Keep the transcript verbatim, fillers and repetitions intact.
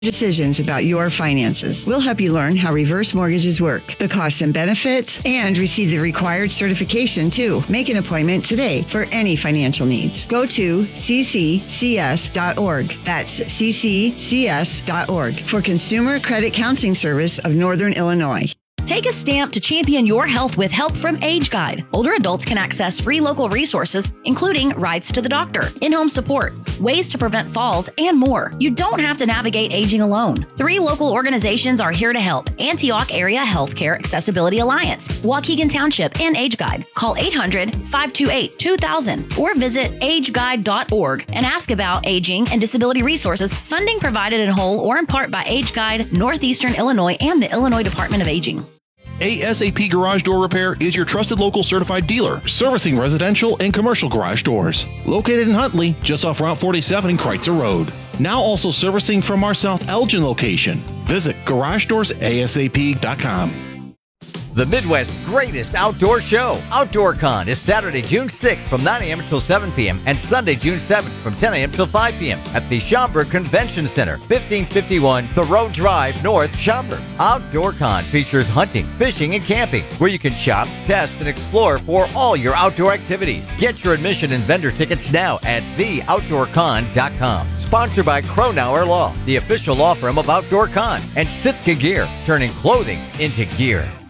decisions about your finances. We'll help you learn how reverse mortgages work, the costs and benefits, and receive the required certification too. Make an appointment today for any financial needs. Go to c c c s dot org. That's c c c s dot org for Consumer Credit Counseling Service of Northern Illinois. Take a stamp to champion your health with help from Age Guide. Older adults can access free local resources, including rides to the doctor, in-home support, ways to prevent falls, and more. You don't have to navigate aging alone. Three local organizations are here to help: Antioch Area Healthcare Accessibility Alliance, Waukegan Township, and Age Guide. Call eight hundred, five two eight, two thousand or visit age guide dot org and ask about aging and disability resources. Funding provided in whole or in part by Age Guide, Northeastern Illinois, and the Illinois Department of Aging. A S A P Garage Door Repair is your trusted local certified dealer, servicing residential and commercial garage doors. Located in Huntley, just off Route forty-seven and Kreitzer Road. Now also servicing from our South Elgin location. Visit garage doors a s a p dot com. The Midwest's greatest outdoor show, OutdoorCon, is Saturday, June sixth from nine a.m. until seven p.m. and Sunday, June seventh from ten a.m. till five p.m. at the Schaumburg Convention Center, fifteen fifty-one Thoreau Drive, North, Schaumburg. OutdoorCon features hunting, fishing, and camping, where you can shop, test, and explore for all your outdoor activities. Get your admission and vendor tickets now at the outdoor con dot com. Sponsored by Cronauer Law, the official law firm of OutdoorCon, and Sitka Gear, turning clothing into gear.